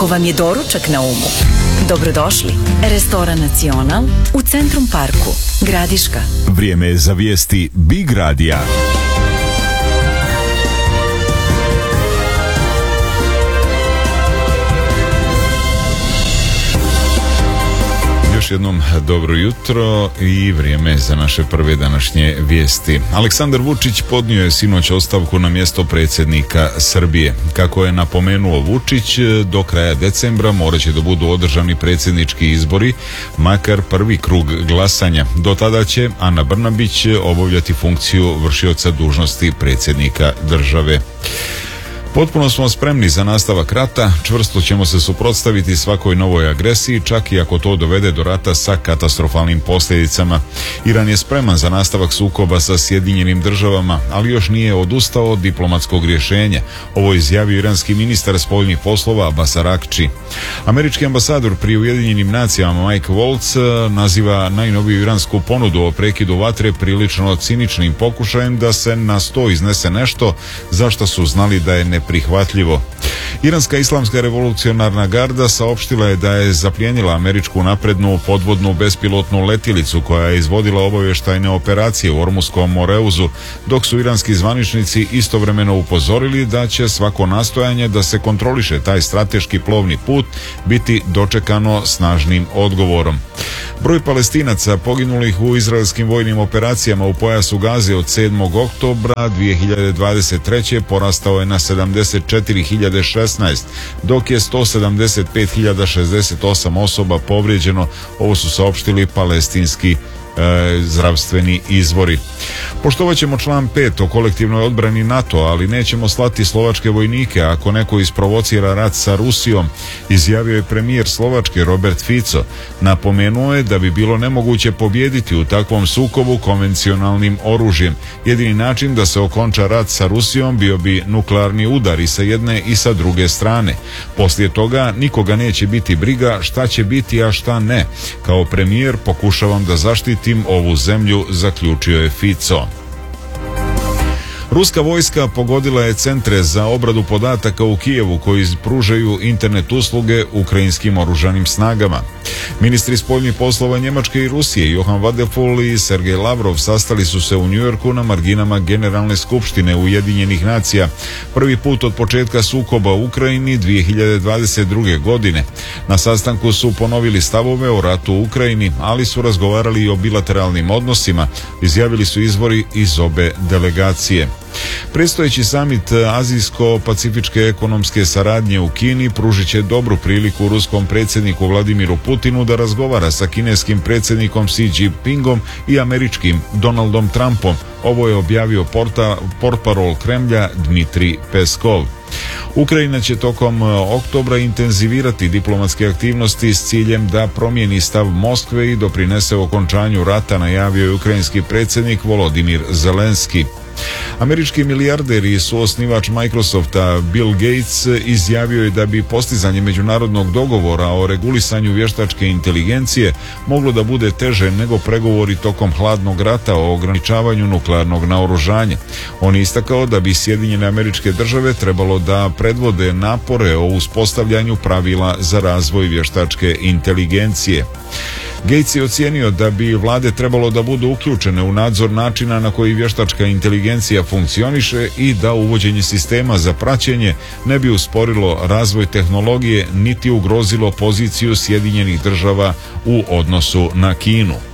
Ako vam je doručak na umu, dobrodošli. Restoran Nacional u Centrum Parku, Gradiška. Vrijeme je za vijesti Big Radija. Još jednom dobro jutro i vrijeme za naše prve današnje vijesti. Aleksandar Vučić podnio je sinoć ostavku na mjesto predsjednika Srbije. Kako je napomenuo Vučić, do kraja decembra morat će da budu održani predsjednički izbori, makar prvi krug glasanja. Do tada će Ana Brnabić obavljati funkciju vršioca dužnosti predsjednika države. Potpuno smo spremni za nastavak rata, čvrsto ćemo se suprotstaviti svakoj novoj agresiji, čak i ako to dovede do rata sa katastrofalnim posljedicama. Iran je spreman za nastavak sukoba sa Sjedinjenim državama, ali još nije odustao od diplomatskog rješenja. Ovo je izjavio iranski ministar spoljnih poslova Abbas Araghči. Američki ambasador pri Ujedinjenim nacijama Mike Waltz naziva najnoviju iransku ponudu o prekidu vatre prilično ciničnim pokušajem da se na sto iznese nešto za što su znali da je neprihvatljivo. Iranska islamska revolucionarna garda saopštila je da je zaplijenila američku naprednu podvodnu bespilotnu letjelicu koja je izvodila obavještajne operacije u Ormuskom Moreuzu, dok su iranski zvaničnici istovremeno upozorili da će svako nastojanje da se kontroliše taj strateški plovni put biti dočekano snažnim odgovorom. Broj Palestinaca poginulih u izraelskim vojnim operacijama u pojasu Gaze od 7. oktobra 2023. porastao je na 74.016, dok je 175.068 osoba povrijeđeno, ovo su saopštili palestinski zdravstveni izvori. Poštovat ćemo član 5 o kolektivnoj odbrani NATO, ali nećemo slati slovačke vojnike ako neko isprovocira rat sa Rusijom, izjavio je premijer Slovačke Robert Fico. Napomenuo je da bi bilo nemoguće pobijediti u takvom sukobu konvencionalnim oružjem. Jedini način da se okonča rat sa Rusijom bio bi nuklearni udar i sa jedne i sa druge strane. Poslije toga nikoga neće biti briga šta će biti, a šta ne. Kao premijer pokušavam da zaštitim ovu zemlju, zaključio je Fico. Ruska vojska pogodila je centre za obradu podataka u Kijevu koji pružaju internet usluge ukrajinskim oružanim snagama. Ministri spoljnih poslova Njemačke i Rusije Johan Vadeful i Sergej Lavrov sastali su se u Njujorku na marginama Generalne skupštine Ujedinjenih nacija. Prvi put od početka sukoba u Ukrajini 2022. godine. Na sastanku su ponovili stavove o ratu u Ukrajini, ali su razgovarali i o bilateralnim odnosima, izjavili su izvori iz obe delegacije. Predstojeći samit Azijsko-pacifičke ekonomske saradnje u Kini pružit će dobru priliku ruskom predsjedniku Vladimiru Putinu da razgovara sa kineskim predsjednikom Xi Jinpingom i američkim Donaldom Trumpom. Ovo je objavio portparol Kremlja Dmitrij Peskov. Ukrajina će tokom oktobra intenzivirati diplomatske aktivnosti s ciljem da promijeni stav Moskve i doprinese okončanju rata, najavio je ukrajinski predsjednik Volodimir Zelenski. Američki milijarder i suosnivač Microsofta Bill Gates izjavio je da bi postizanje međunarodnog dogovora o regulisanju vještačke inteligencije moglo da bude teže nego pregovori tokom hladnog rata o ograničavanju nuklearnog naoružanja. On je istakao da bi Sjedinjene Američke Države trebalo da predvode napore o uspostavljanju pravila za razvoj vještačke inteligencije. Gates je ocijenio da bi vlade trebalo da budu uključene u nadzor načina na koji vještačka inteligencija funkcioniše i da uvođenje sistema za praćenje ne bi usporilo razvoj tehnologije niti ugrozilo poziciju Sjedinjenih Država u odnosu na Kinu.